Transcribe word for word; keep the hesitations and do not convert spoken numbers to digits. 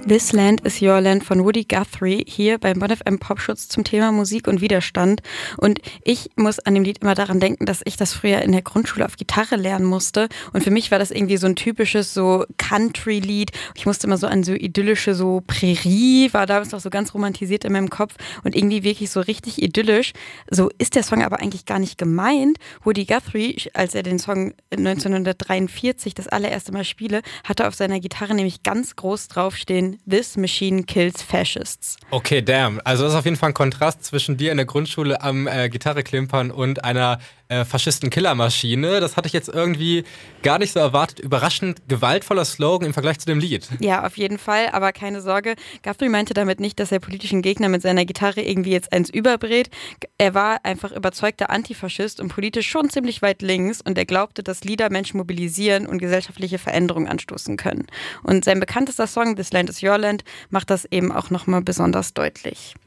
This Land is Your Land von Woody Guthrie hier beim Bonn F M Popschutz zum Thema Musik und Widerstand. Und ich muss an dem Lied immer daran denken, dass ich das früher in der Grundschule auf Gitarre lernen musste. Und für mich war das irgendwie so ein typisches so Country-Lied. Ich musste immer so an so idyllische so Prärie, war damals noch so ganz romantisiert in meinem Kopf und irgendwie wirklich so richtig idyllisch. So ist der Song aber eigentlich gar nicht gemeint. Woody Guthrie, als er den Song neunzehnhundertdreiundvierzig das allererste Mal spiele, hatte auf seiner Gitarre nämlich ganz groß draufstehen: This machine kills fascists. Okay, damn. Also das ist auf jeden Fall ein Kontrast zwischen dir in der Grundschule am äh, Gitarre klimpern und einer äh, Faschisten-Killermaschine. Das hatte ich jetzt irgendwie gar nicht so erwartet. Überraschend gewaltvoller Slogan im Vergleich zu dem Lied. Ja, auf jeden Fall, aber keine Sorge. Guthrie meinte damit nicht, dass er politischen Gegner mit seiner Gitarre irgendwie jetzt eins überbrät. Er war einfach überzeugter Antifaschist und politisch schon ziemlich weit links und er glaubte, dass Lieder Menschen mobilisieren und gesellschaftliche Veränderungen anstoßen können. Und sein bekanntester Song, This Land is Your Land, macht das eben auch nochmal besonders deutlich.